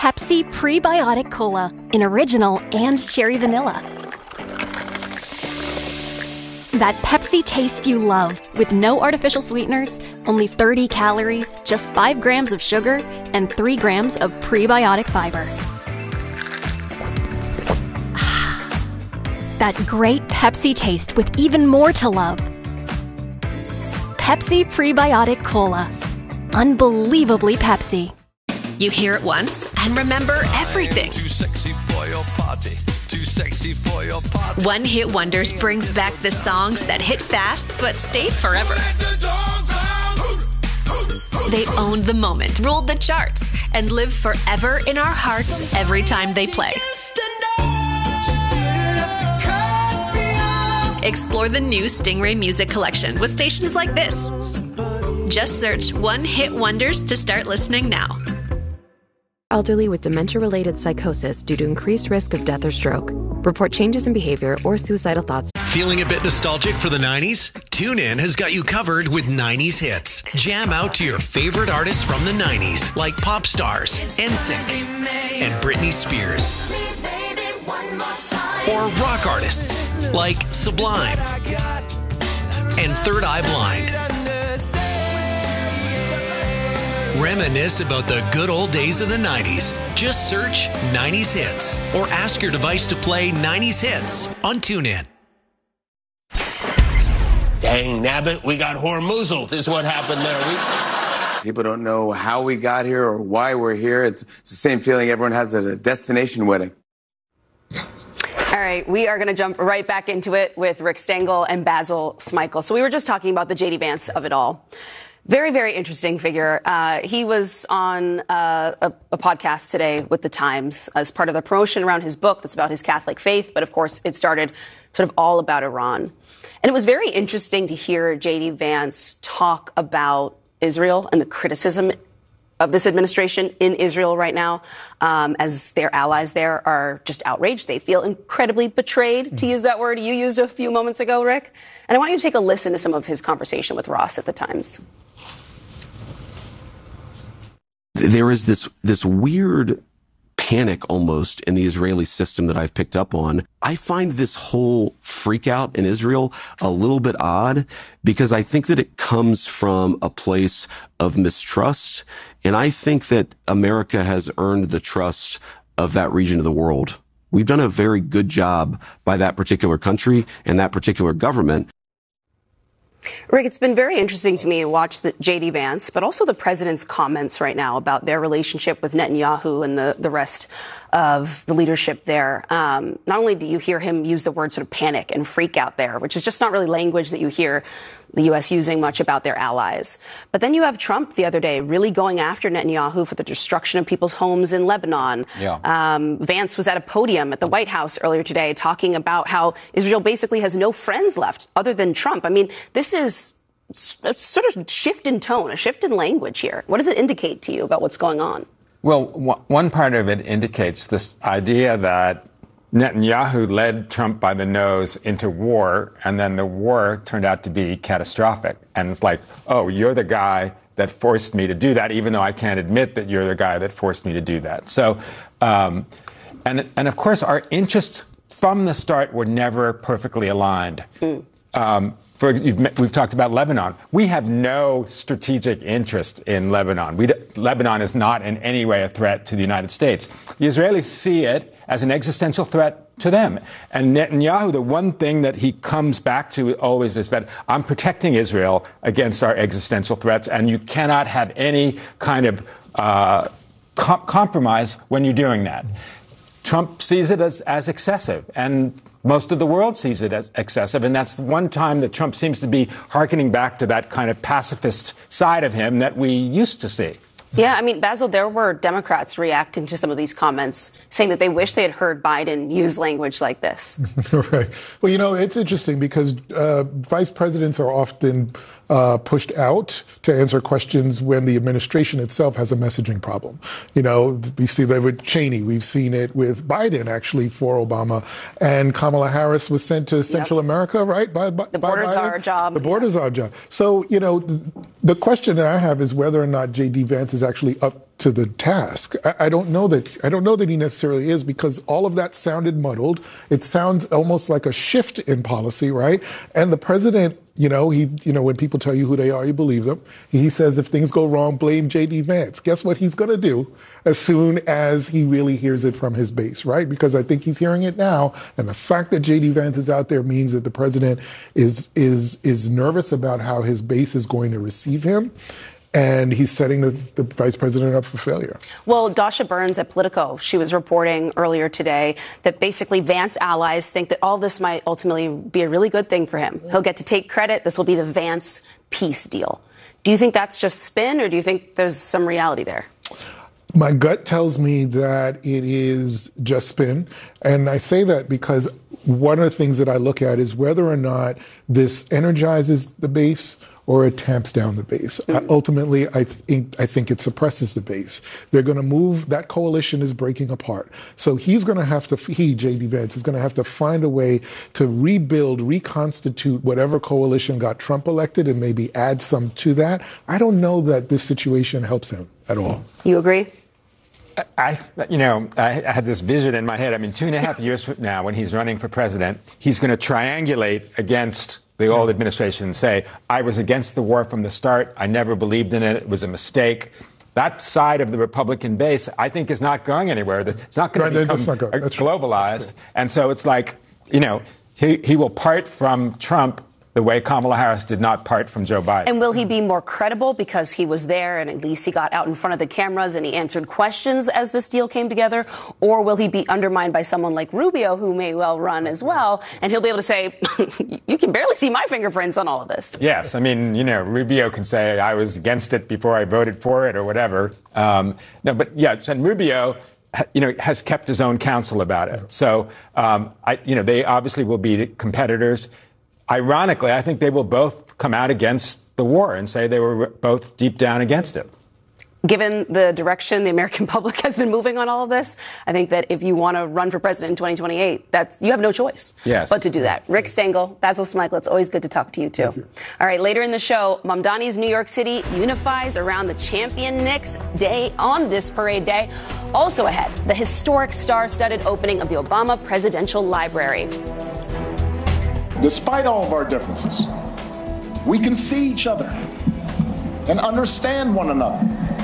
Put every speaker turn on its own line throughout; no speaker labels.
Pepsi Prebiotic Cola in original and cherry vanilla. That Pepsi taste you love, with no artificial sweeteners, only 30 calories, just 5 grams of sugar, and 3 grams of prebiotic fiber. That great Pepsi taste with even more to love. Pepsi Prebiotic Cola. Unbelievably Pepsi.
You hear it once and remember everything.
Too sexy for your party. Too sexy for your party.
One Hit Wonders brings back the songs that hit fast but stay forever. They owned the moment, ruled the charts, and live forever in our hearts every time they play. Explore the new Stingray Music Collection with stations like this. Just search One Hit Wonders to start listening now.
Elderly with dementia-related psychosis due to increased risk of death or stroke. Report changes in behavior or suicidal thoughts.
Feeling a bit nostalgic for the 90s? TuneIn has got you covered with 90s hits. Jam out to your favorite artists from the 90s, like pop stars, NSYNC, and Britney Spears. Or rock artists, like Sublime and Third Eye Blind. Reminisce about the good old days of the 90s. Just search 90s Hits or ask your device to play 90s Hits on TuneIn.
Dang nabbit, we got hormoozled is what happened there.
People don't know how we got here or why we're here. It's the same feeling everyone has at a destination wedding.
All right, we are going to jump right back into it with Rick Stengel and Basil Smykel. So we were just talking about the J.D. Vance of it all. Very, very interesting figure. He was on a podcast today with The Times as part of the promotion around his book that's about his Catholic faith. But, of course, it started sort of all about Iran. And it was very interesting to hear J.D. Vance talk about Israel and the criticism of this administration in Israel right now, as their allies there are just outraged. They feel incredibly betrayed, to use that word you used a few moments ago, Rick. And I want you to take a listen to some of his conversation with Ross at The Times.
There is this weird panic almost in the Israeli system that I've picked up on. I find this whole freak out in Israel a little bit odd because I think that it comes from a place of mistrust. And I think that America has earned the trust of that region of the world. We've done a very good job by that particular country and that particular government.
Rick, it's been very interesting to me to watch the J.D. Vance, but also the president's comments right now about their relationship with Netanyahu and the rest of the leadership there. Not only do you hear him use the word sort of panic and freak out there, which is just not really language that you hear the U.S. using much about their allies. But then you have Trump the other day really going after Netanyahu for the destruction of people's homes in Lebanon. Yeah. Vance was at a podium at the White House earlier today talking about how Israel basically has no friends left other than Trump. I mean, this is a sort of shift in tone, a shift in language here. What does it indicate to you about what's going on?
Well, one part of it indicates this idea that Netanyahu led Trump by the nose into war, and then the war turned out to be catastrophic. And it's like, oh, you're the guy that forced me to do that, even though I can't admit that you're the guy that forced me to do that. So, and of course, our interests from the start were never perfectly aligned. We've talked about Lebanon. We have no strategic interest in Lebanon. Lebanon is not in any way a threat to the United States. The Israelis see it as an existential threat to them. And Netanyahu, the one thing that he comes back to always is that I'm protecting Israel against our existential threats, and you cannot have any kind of compromise when you're doing that. Trump sees it as excessive, and most of the world sees it as excessive, and that's the one time that Trump seems to be hearkening back to that kind of pacifist side of him that we used to see.
Yeah, I mean, Basil, there were Democrats reacting to some of these comments, saying that they wish they had heard Biden use language like this.
Right. Well, you know, it's interesting because vice presidents are often pushed out to answer questions when the administration itself has a messaging problem. You know, we see that with Cheney. We've seen it with Biden, actually, for Obama. And Kamala Harris was sent to Central America, right? By
the borders
Biden.
Are our job.
The borders are our job. So, you know, the question that I have is whether or not J.D. Vance is actually to the task. I don't know that he necessarily is, because all of that sounded muddled. It sounds almost like a shift in policy, right? And the president, when people tell you who they are, you believe them. He says if things go wrong, blame J.D. Vance. Guess what he's going to do as soon as he really hears it from his base, right? Because I think he's hearing it now, and the fact that J.D. Vance is out there means that the president is nervous about how his base is going to receive him. And he's setting the vice president up for failure.
Well, Dasha Burns at Politico, she was reporting earlier today that basically Vance allies think that all this might ultimately be a really good thing for him. He'll get to take credit. This will be the Vance peace deal. Do you think that's just spin, or do you think there's some reality there?
My gut tells me that it is just spin. And I say that because one of the things that I look at is whether or not this energizes the base or it tamps down the base. Ultimately, I think it suppresses the base. They're going to move. That coalition is breaking apart. So he's going to have to, J.D. Vance, is going to have to find a way to rebuild, reconstitute whatever coalition got Trump elected and maybe add some to that. I don't know that this situation helps him at all.
You agree?
I had this vision in my head. 2.5 years from now, when he's running for president, he's going to triangulate against the old administration and say, I was against the war from the start. I never believed in it. It was a mistake. That side of the Republican base, I think, is not going anywhere. It's not going to become globalized. And so it's like, he will part from Trump the way Kamala Harris did not part from Joe Biden.
And will he be more credible because he was there and at least he got out in front of the cameras and he answered questions as this deal came together? Or will he be undermined by someone like Rubio, who may well run as well, and he'll be able to say, you can barely see my fingerprints on all of this?
Yes. Rubio can say, I was against it before I voted for it or whatever. And Rubio, has kept his own counsel about it. So, they obviously will be competitors. Ironically, I think they will both come out against the war and say they were both deep down against it.
Given the direction the American public has been moving on all of this, I think that if you want to run for president in 2028, you have no choice but to do that. Rick Stengel, Basil Smykel, it's always good to talk to you, too. All right, later in the show, Mamdani's New York City unifies around the champion Knicks day on this parade day. Also ahead, the historic star-studded opening of the Obama Presidential Library.
Despite all of our differences, we can see each other and understand one another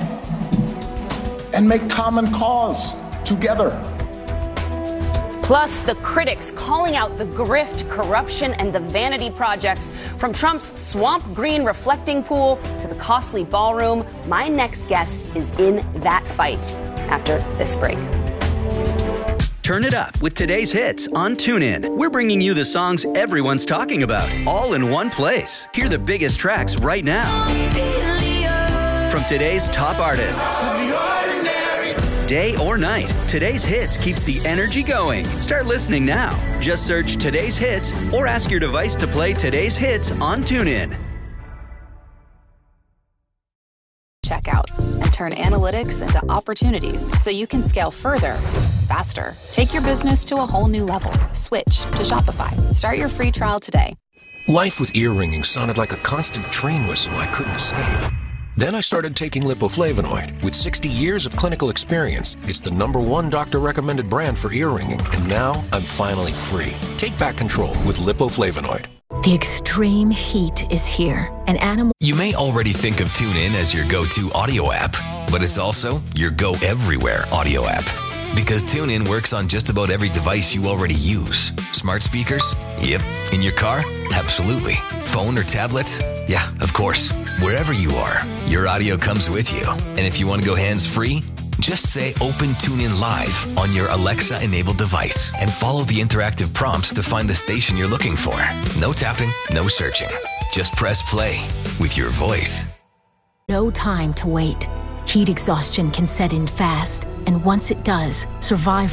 and make common cause together.
Plus, the critics calling out the grift, corruption, and the vanity projects. From Trump's swamp green reflecting pool to the costly ballroom, my next guest is in that fight after this break.
Turn it up with today's hits on TuneIn. We're bringing you the songs everyone's talking about, all in one place. Hear the biggest tracks right now from today's top artists. Day or night, today's hits keeps the energy going. Start listening now. Just search today's hits or ask your device to play today's hits on TuneIn.
Checkout and turn analytics into opportunities so you can scale further, faster. Take your business to a whole new level. Switch to Shopify. Start your free trial today.
Life with ear ringing sounded like a constant train whistle I couldn't escape. Then I started taking Lipoflavonoid. With 60 years of clinical experience, it's the #1 doctor-recommended brand for ear ringing. And now I'm finally free. Take back control with Lipoflavonoid.
The extreme heat is here.
You may already think of TuneIn as your go-to audio app, but it's also your go-everywhere audio app. Because TuneIn works on just about every device you already use. Smart speakers? Yep. In your car? Absolutely. Phone or tablet? Yeah, of course. Wherever you are, your audio comes with you. And if you want to go hands-free, just say Open TuneIn Live on your Alexa-enabled device and follow the interactive prompts to find the station you're looking for. No tapping, no searching. Just press play with your voice.
No time to wait. Heat exhaustion can set in fast, and once it does, survival